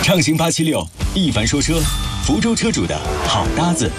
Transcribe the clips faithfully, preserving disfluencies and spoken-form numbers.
畅行八七六，一凡说车，福州车主的好搭子。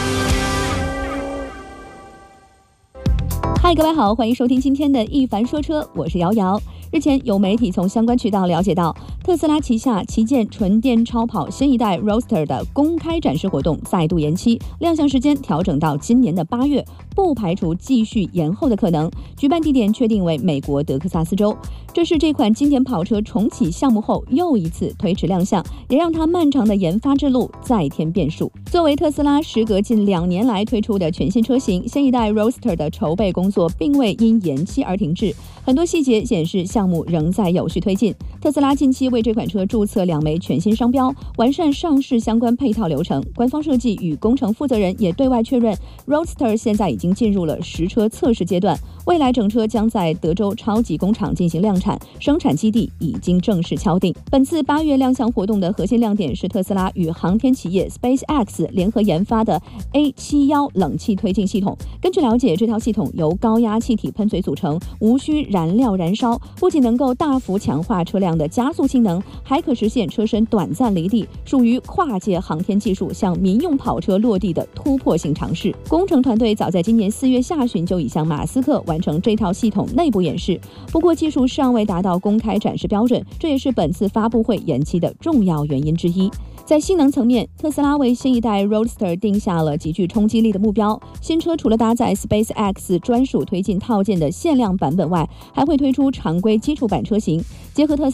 嗨，各位好，欢迎收听今天的一凡说车，我是瑶瑶。日前有媒体从相关渠道了解到，特斯拉旗下旗舰纯电超跑新一代 Roadster 的公开展示活动再度延期，亮相时间调整到今年的八月，不排除继续延后的可能。举办地点确定为美国德克萨斯州。这是这款经典跑车重启项目后又一次推迟亮相，也让它漫长的研发之路再添变数。作为特斯拉时隔近两年来推出的全新车型，新一代 Roadster 的筹备工作并未因延期而停滞，很多细节显示项目仍在有序推进。特斯拉近期为这款车注册两枚全新商标，完善上市相关配套流程。官方设计与工程负责人也对外确认 ，Roadster 现在已经进入了实车测试阶段，未来整车将在德州超级工厂进行量产，生产基地已经正式敲定。本次八月亮相活动的核心亮点是特斯拉与航天企业 SpaceX 联合研发的 A 七十一 冷气推进系统。根据了解，这套系统由高压气体喷嘴组成，无需燃料燃烧，不仅能够大幅强化车辆的加速性能，还可实现车身短暂离地，属于跨界航天技术向民用跑车落地的突破性尝试。工程团队早在今年四月下旬就已向马斯克完成这套系统内部演示，不过技术尚未达到公开展示标准，这也是本次发布会延期的重要原因之一。在性能层面，特斯拉为新一代 Roadster 定下了极具冲击力的目标。新车除了搭载 SpaceX 专属推进套件的限量版本外，还会推出常规基础版车型。结合特斯拉